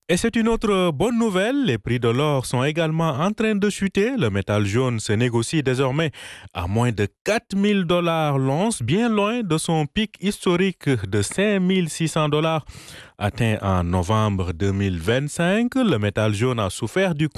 Et c'est une autre bonne nouvelle, les prix de l'or sont également en train de chuter. Le métal jaune se négocie désormais à moins de $4 000 l'once, bien loin de son pic historique de $5 600 atteint en novembre 2025. Le métal jaune a souffert du